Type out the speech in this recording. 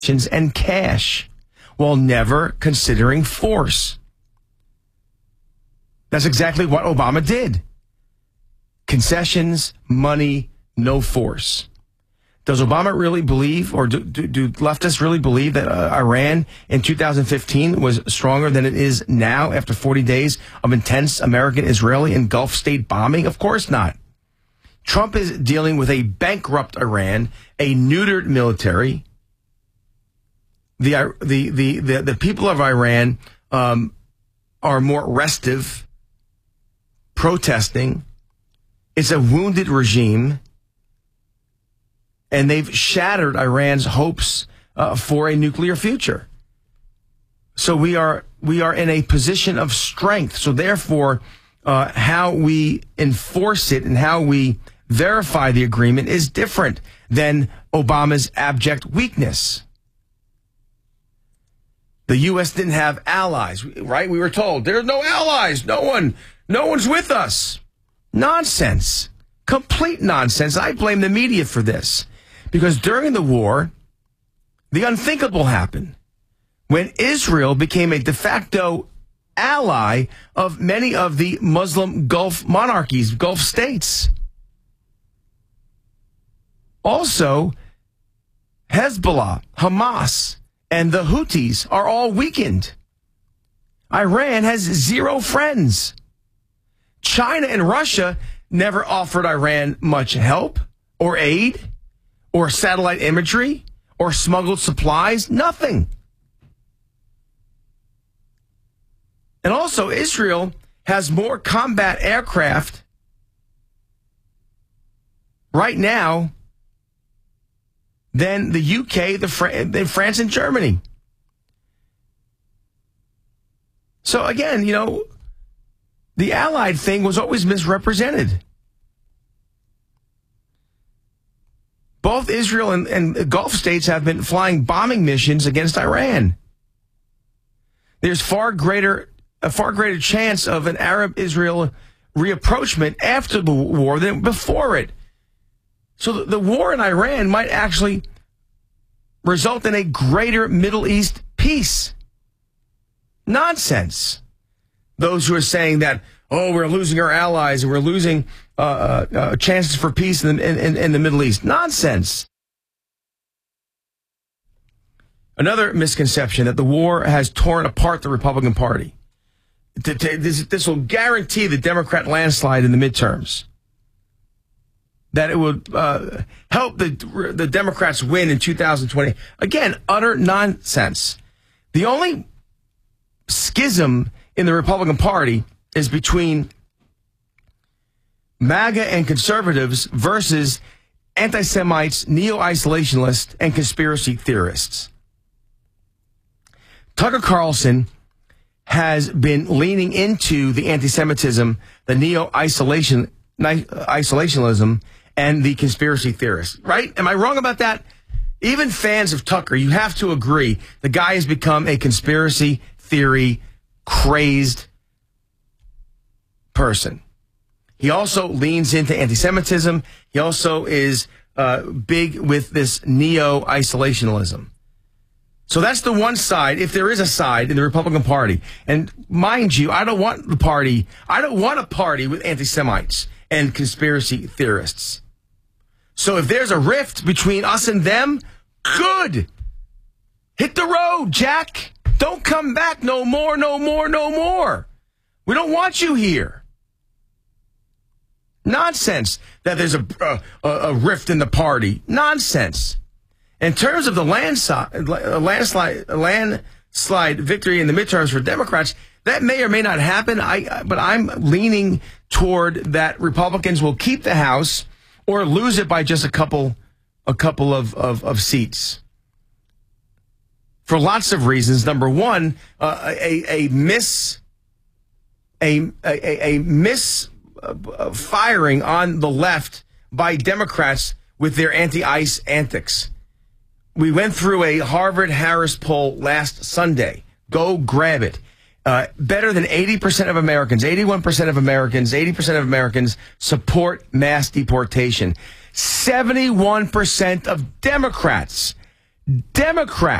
and cash while never considering force. That's exactly what Obama did. Concessions, money, no force. Does Obama really believe, or do leftists really believe that Iran in 2015 was stronger than it is now after 40 days of intense American, Israeli, and Gulf state bombing? Of course not. Trump is dealing with a bankrupt Iran, a neutered military. The people of Iran are more restive, protesting. It's a wounded regime, and they've shattered Iran's hopes for a nuclear future. So we are in a position of strength. So therefore, how we enforce it and how we verify the agreement is different than Obama's abject weakness. The U.S. didn't have allies, right? We were told there are no allies. No one's with us. Nonsense. Complete nonsense. I blame the media for this. Because during the war, the unthinkable happened. When Israel became a de facto ally of many of the Muslim Gulf monarchies, Gulf states. Also, Hezbollah, Hamas, and the Houthis are all weakened. Iran has zero friends. China and Russia never offered Iran much help or aid or satellite imagery or smuggled supplies. Nothing. And also, Israel has more combat aircraft right now than the UK, than France, and Germany. So again, the Allied thing was always misrepresented. Both Israel and the Gulf states have been flying bombing missions against Iran. There's a far greater chance of an Arab-Israel reapproachment after the war than before it. So the war in Iran might actually result in a greater Middle East peace. Nonsense. Those who are saying that, we're losing our allies and we're losing chances for peace in the Middle East. Nonsense. Another misconception that the war has torn apart the Republican Party. This will guarantee the Democrat landslide in the midterms. That it would help the Democrats win in 2020. Again, utter nonsense. The only schism in the Republican Party is between MAGA and conservatives versus anti-Semites, neo-isolationists, and conspiracy theorists. Tucker Carlson has been leaning into the anti-Semitism, the neo-isolationism, and the conspiracy theorists, right? Am I wrong about that? Even fans of Tucker, you have to agree, the guy has become a conspiracy theory crazed person. He also leans into anti-Semitism. He also is big with this neo-isolationism. So that's the one side, if there is a side in the Republican Party. And mind you, I don't want a party with anti-Semites and conspiracy theorists. So if there's a rift between us and them, good. Hit the road, Jack. Don't come back no more, no more, no more. We don't want you here. Nonsense that there's a rift in the party. Nonsense. In terms of the landslide victory in the midterms for Democrats, that may or may not happen. But I'm leaning toward that Republicans will keep the House or lose it by just a couple of seats. For lots of reasons. Number one, a misfiring on the left by Democrats with their anti-ICE antics. We went through a Harvard-Harris poll last Sunday. Go grab it. Better than 80% of Americans, 81% of Americans, 80% of Americans support mass deportation. 71% of Democrats Democrats